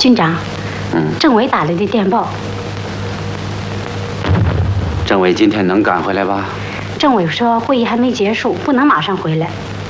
军长，政委打来的电报。 政委今天能赶回来吧？ 政委说会议还没结束，不能马上回来。